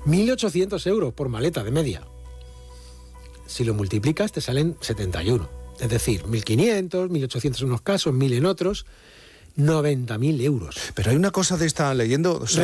1.800 euros por maleta de media. Si lo multiplicas te salen 71. Es decir, 1.500, 1.800 en unos casos, 1.000 en otros, 90.000 euros. Pero hay una cosa de esta leyendo...